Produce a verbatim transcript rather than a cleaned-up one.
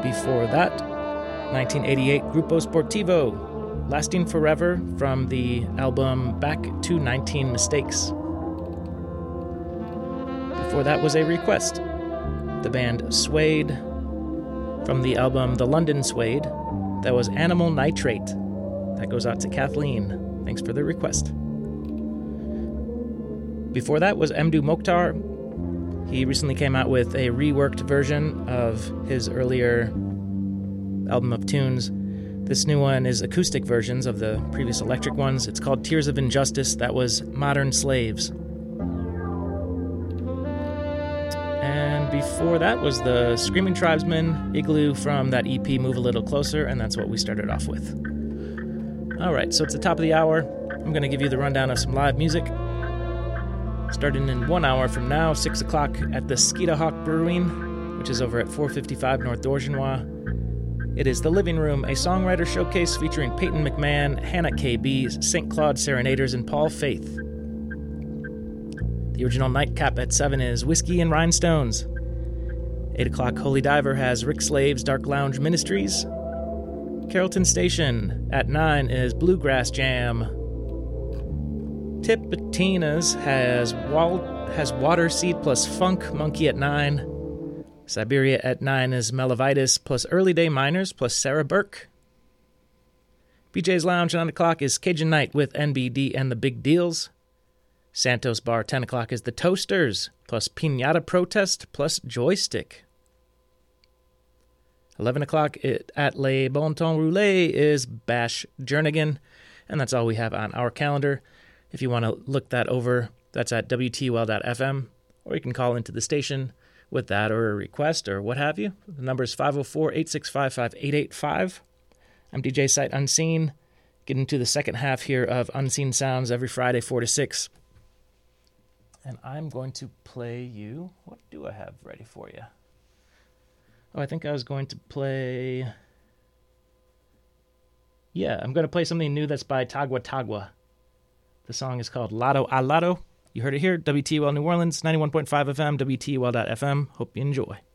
Before that, nineteen eighty-eight, Grupo Sportivo, Lasting Forever from the album Back to nineteen Mistakes. Before that was A Request, the band Suede, from the album The London Suede. That was Animal Nitrate. That goes out to Kathleen. Thanks for the request. Before that was Mdou Moctar. He recently came out with a reworked version of his earlier album of tunes. This new one is acoustic versions of the previous electric ones. It's called Tears of Injustice. That was Modern Slaves. And before that was the Screaming Tribesmen, Igloo from that E P Move a Little Closer, and that's what we started off with. All right, so it's the top of the hour. I'm going to give you the rundown of some live music. Starting in one hour from now, six o'clock at the Skeeta Hawk Brewing, which is over at four fifty-five North Dorgenois. It is The Living Room, a songwriter showcase featuring Peyton McMahon, Hannah K B, Saint Claude Serenaders, and Paul Faith. The original nightcap at seven is Whiskey and Rhinestones. eight o'clock, Holy Diver has Rick Slave's Dark Lounge Ministries. Carrollton Station at nine is Bluegrass Jam. Tipitina's has Wal- has Water Seed plus Funk Monkey at nine. Siberia at nine is Melivitis plus Early Day Miners plus Sarah Burke. B J's Lounge at nine o'clock is Cajun Night with N B D and the Big Deals. Santos Bar ten o'clock is The Toasters plus Pinata Protest plus Joystick. eleven o'clock at Les Bon Temps Roulé is Bash Jernigan, and that's all we have on our calendar. If you want to look that over, that's at W T U L dot F M, or you can call into the station with that or a request or what have you. The number is five oh four, eight six five, five eight eight five. I'm D J Sight Unseen, getting to the second half here of Unseen Sounds every Friday, four to six. And I'm going to play you... What do I have ready for you? Oh, I think I was going to play... Yeah, I'm going to play something new that's by Tagua Tagua. The song is called Lado a Lado. You heard it here, W T U L New Orleans, ninety-one point five F M, W T U L dot F M. Hope you enjoy.